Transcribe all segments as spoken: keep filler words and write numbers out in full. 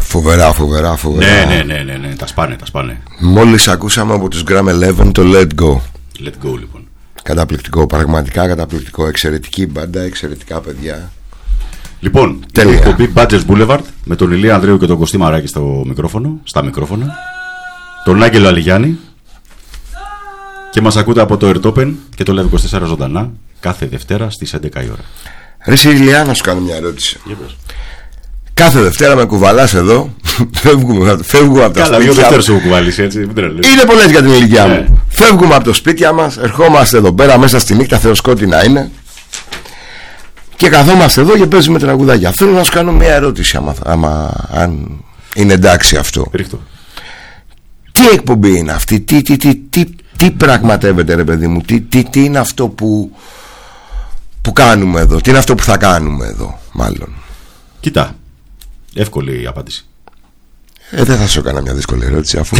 Φοβερά, φοβερά, φοβερά. Ναι, ναι, ναι, ναι, ναι. Τα σπάνε, τα σπάνε. Μόλις ακούσαμε από τους Gram Eleven το Let Go. Let Go, λοιπόν. Καταπληκτικό, πραγματικά καταπληκτικό. Εξαιρετική μπάντα, εξαιρετικά παιδιά. Λοιπόν, η εκπομπή Badgers Boulevard με τον Ηλία Ανδρέου και τον Κωστή Μαράκη στο μικρόφωνο, στα μικρόφωνα. Τον Άγγελο Αλιγιάννη. Και μας ακούτε από το Ερτόπεν και το Live είκοσι τέσσερα ζωντανά κάθε Δευτέρα στις έντεκα η ώρα. Ρε Ηλία, να σου κάνω μια ερώτηση. Κάθε Δευτέρα με κουβαλάς εδώ. Φεύγουμε, φεύγουμε από τα Καλά, σπίτια. δύο Δευτέρες σου κουβαλήσει, έτσι. Είναι πολλές για την ηλικία μου. Yeah. Φεύγουμε από το σπίτια μας, ερχόμαστε εδώ πέρα μέσα στη νύχτα, θεοσκότεινα είναι. Και καθόμαστε εδώ και παίζουμε τραγουδάκια. Θέλω να σου κάνω μια ερώτηση, άμα, άμα αν είναι εντάξει αυτό. Ρίχτω. Τι εκπομπή είναι αυτή, τι, τι, τι, τι, τι πραγματεύεται, ρε παιδί μου, τι, τι, τι είναι αυτό που, που κάνουμε εδώ, τι είναι αυτό που θα κάνουμε εδώ, μάλλον. Κοίτα, εύκολη η απάντηση. Ε, δεν θα σου έκανα μια δύσκολη ερώτηση, αφού.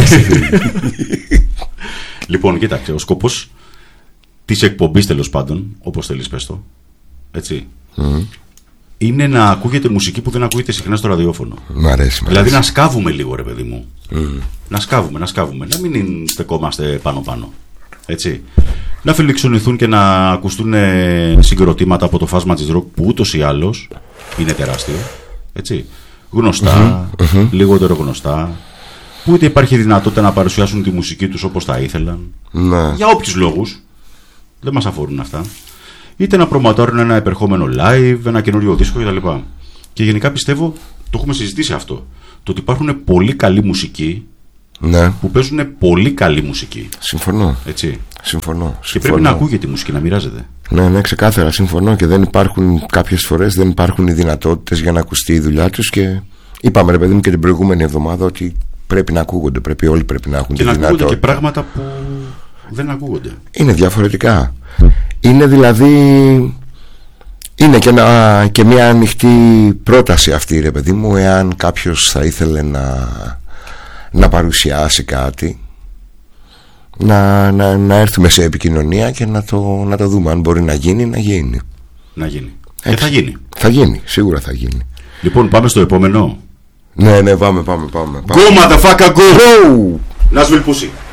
Λοιπόν, κοίταξε, ο σκοπός της εκπομπής, τέλος πάντων, όπως θέλεις πες το, έτσι, mm. είναι να ακούγεται μουσική που δεν ακούγεται συχνά στο ραδιόφωνο. Μ' αρέσει, μ' δηλαδή αρέσει. να σκάβουμε λίγο, ρε παιδί μου. Mm. Να σκάβουμε, να σκάβουμε. Να μην στεκόμαστε πάνω-πάνω. Έτσι. Να φιλοξενηθούν και να ακουστούν συγκροτήματα από το φάσμα της ροκ που ούτως ή άλλως είναι τεράστιο. Έτσι. Γνωστά, mm-hmm, mm-hmm. λιγότερο γνωστά. Που είτε υπάρχει δυνατότητα να παρουσιάσουν τη μουσική τους όπως θα ήθελαν. Mm. Για όποιους λόγους. Δεν μας αφορούν αυτά. Είτε να προμοτάρουν ένα επερχόμενο live, ένα καινούριο δίσκο κτλ. Και γενικά πιστεύω, το έχουμε συζητήσει αυτό, το ότι υπάρχουν πολύ καλή μουσική, ναι, που παίζουν πολύ καλή μουσική. Συμφωνώ. Έτσι. Συμφωνώ. Και συμφωνώ. Πρέπει να ακούγεται η μουσική, να μοιράζεται. Ναι, ναι, ξεκάθαρα συμφωνώ. Και δεν υπάρχουν, κάποιες φορές δεν υπάρχουν οι δυνατότητες για να ακουστεί η δουλειά τους. Και είπαμε, ρε παιδί μου, και την προηγούμενη εβδομάδα ότι πρέπει να ακούγονται. Πρέπει, όλοι πρέπει να έχουν και τη να δυνατότητα. Και πράγματα που δεν ακούγονται. Είναι διαφορετικά. Είναι δηλαδή. Είναι και, ένα, και μια ανοιχτή πρόταση αυτή, ρε παιδί μου, εάν κάποιος θα ήθελε να, να παρουσιάσει κάτι, να, να, να έρθουμε σε επικοινωνία και να το, να το δούμε. Αν μπορεί να γίνει, να γίνει. Να γίνει. Έτσι. Και θα γίνει. Θα γίνει, σίγουρα θα γίνει. Λοιπόν, πάμε στο επόμενο. Ναι, ναι, πάμε, πάμε, πάμε. Go, motherfucker, go! Go! Nashville Pussy.